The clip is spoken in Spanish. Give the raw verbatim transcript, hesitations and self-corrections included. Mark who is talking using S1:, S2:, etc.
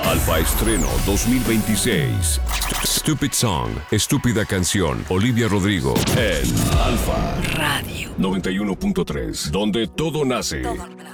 S1: Alfa Estreno dos mil veintiséis. Stupid Song, Estúpida Canción. Olivia Rodrigo en Alfa
S2: Radio
S1: noventa y uno punto tres, donde todo nace.
S2: Todo